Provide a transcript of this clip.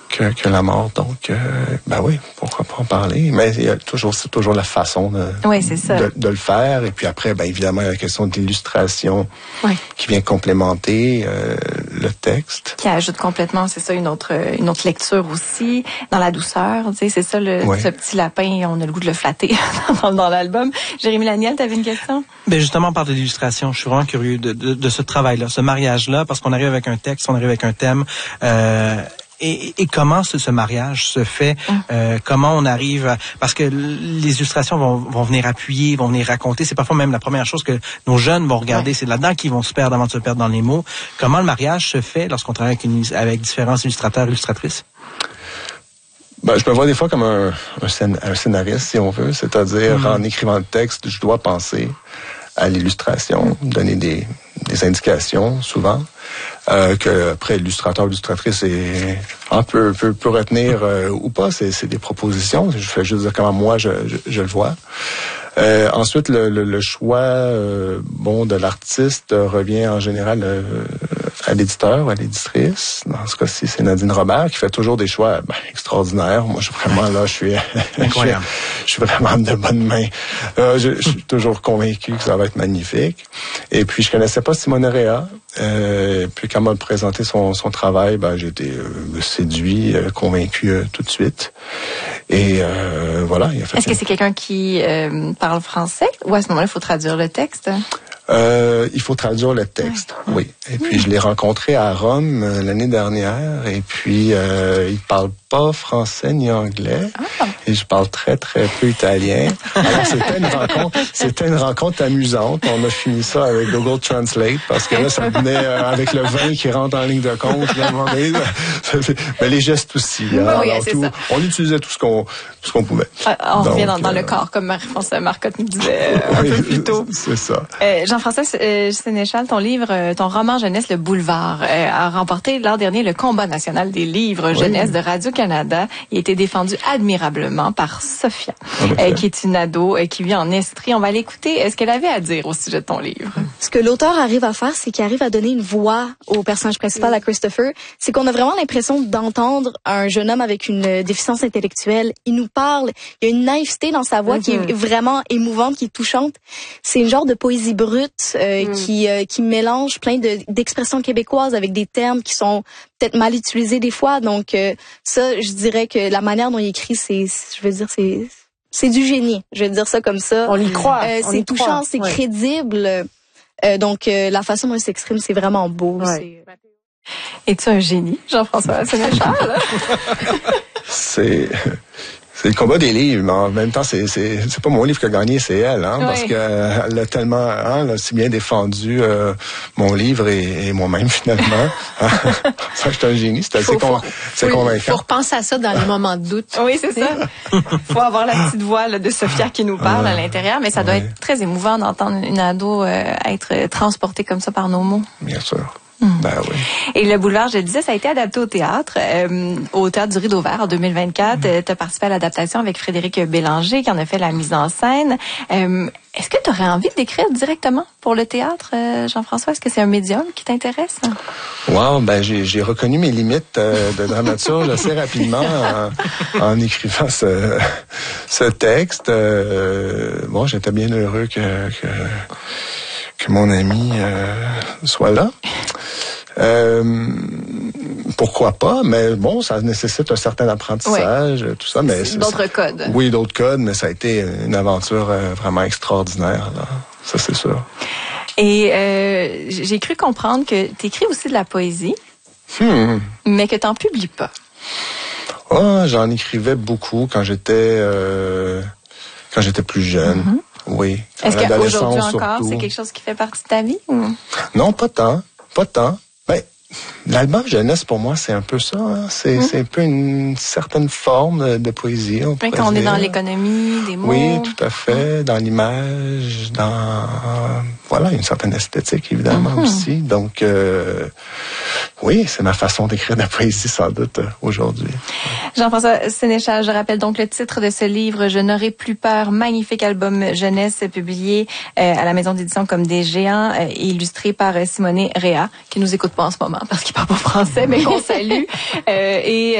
que la mort. Donc, ben oui, pourquoi pas en parler. Mais c'est toujours la façon de le faire. Et puis après, ben évidemment, la question de l'illustration qui vient complémenter le texte. Qui ajoute complètement, c'est ça, une autre lecture aussi, dans la douceur. Tu sais, c'est ça, ce petit lapin, on a le goût de le flatter dans l'album. Jérémy Laniel, t'avais une question? Ben justement, on parle de l'illustration. Je suis vraiment curieux de ce travail-là, ce mariage-là, parce qu'on arrive avec un texte, on arrive avec un thème. Et comment ce mariage se fait? Comment on arrive parce que les illustrations vont venir appuyer, vont venir raconter. C'est parfois même la première chose que nos jeunes vont regarder. C'est là-dedans qu'ils vont se perdre avant de se perdre dans les mots. Comment le mariage se fait lorsqu'on travaille avec différents illustrateurs, illustratrices? Ben, je me vois des fois comme un scénariste, si on veut. C'est-à-dire, en écrivant le texte, je dois penser à l'illustration, donner des indications, souvent, que après l'illustrateur ou l'illustratrice peut retenir ou pas. C'est des propositions. Je fais juste dire comment moi je le vois. Ensuite, le choix de l'artiste revient en général à l'éditeur, à l'éditrice. Dans ce cas-ci, c'est Nadine Robert qui fait toujours des choix extraordinaires. Moi, je suis vraiment de bonne main. Je suis toujours convaincu que ça va être magnifique. Et puis, je connaissais pas Simone Rea. Puis, quand elle m'a présenté son travail, j'ai été séduit, convaincu tout de suite. Et voilà. Est-ce que c'est quelqu'un qui parle français ou à ce moment-là, il faut traduire le texte? Il faut traduire le texte, oui. Et puis, je l'ai rencontré à Rome l'année dernière. Et puis, il parle pas français ni anglais. Et je parle très, très peu italien. Alors, c'était une rencontre amusante. On a fini ça avec Google Translate parce que là, ça venait avec le vin qui rentre en ligne de compte. Mais les gestes aussi. On utilisait tout ce qu'on pouvait. On revient dans le corps, comme Marie-France Marcotte nous disait un peu plus tôt. C'est ça. Jean-François Sénéchal, ton livre, ton roman jeunesse Le Boulevard, a remporté l'an dernier le combat national des livres jeunesse de Radio-Canada. Il a été défendu admirablement par Sophia, qui est une ado qui vit en Estrie. On va l'écouter. Ce qu'elle avait à dire au sujet de ton livre. Ce que l'auteur arrive à faire, c'est qu'il arrive à donner une voix au personnage principal, à Christopher. C'est qu'on a vraiment l'impression d'entendre un jeune homme avec une déficience intellectuelle. Il nous parle. Il y a une naïveté dans sa voix qui est vraiment émouvante, qui est touchante. C'est une genre de poésie brute qui mélange plein d'expressions québécoises avec des termes qui sont peut-être mal utilisés des fois. Donc ça, je dirais que la manière dont il écrit, c'est du génie. Je vais dire ça comme ça. On y croit. C'est touchant, c'est crédible. Donc la façon dont il s'exprime, c'est vraiment beau. Ouais. Es-tu un génie, Jean-François Sénéchal? C'est le combat des livres, mais en même temps, c'est pas mon livre qui a gagné, c'est elle, parce qu'elle a tellement, elle a si bien défendu mon livre et moi-même finalement. Ça, je suis un génie, c'est assez convaincant. Il faut repenser à ça dans les moments de doute. Oui, c'est ça. Faut avoir la petite voix de Sophia qui nous parle à l'intérieur, mais ça doit être très émouvant d'entendre une ado être transportée comme ça par nos mots. Bien sûr. Ben oui. Et Le Boulevard, je le disais, ça a été adapté au théâtre du Rideau Vert en 2024. Tu as participé à l'adaptation avec Frédéric Bélanger qui en a fait la mise en scène. Est-ce que tu aurais envie d'écrire directement pour le théâtre, Jean-François? Est-ce que c'est un médium qui t'intéresse? Wow, j'ai reconnu mes limites de dramaturge assez rapidement en écrivant ce texte. J'étais bien heureux que mon ami soit là. Pourquoi pas, mais bon, ça nécessite un certain apprentissage, tout ça. Mais d'autres codes. Oui, d'autres codes, mais ça a été une aventure vraiment extraordinaire, là. Ça, c'est sûr. Et j'ai cru comprendre que tu écris aussi de la poésie, mais que tu n'en publies pas. J'en écrivais beaucoup quand j'étais plus jeune. Oui. Est-ce qu'aujourd'hui encore, c'est quelque chose qui fait partie de ta vie? Ou? Non, pas tant. Ben, l'album jeunesse, pour moi, c'est un peu ça. C'est un peu une certaine forme de poésie. Quand on est dans l'économie des mots. Oui, tout à fait. Dans l'image, voilà, une certaine esthétique, évidemment, aussi. Donc, oui, c'est ma façon d'écrire de la poésie, sans doute, aujourd'hui. Jean-François Sénéchal, je rappelle donc le titre de ce livre, Je n'aurai plus peur, magnifique album jeunesse publié à la maison d'édition Comme des géants, illustré par Simone Rea, qui nous écoute pas en ce moment parce qu'il parle pas français, mais qu'on salue. Et